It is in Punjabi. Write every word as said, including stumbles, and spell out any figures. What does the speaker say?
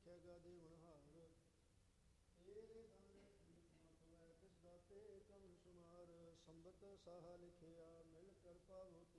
ਦੇਖੇਗਾ ਦੇਵਨਹਾਰ ਤੇਰੇ ਦਾਣੇ ਮਤਵੈ ਤਿਸ ਦਾਤੇ ਕਮਲ ਸੁਮਾਰ ਸੰਬਤ ਸਾਹਾ ਲਿਖਿਆ ਮਿਲ ਕਿਰਪਾ ਹੋਤੀ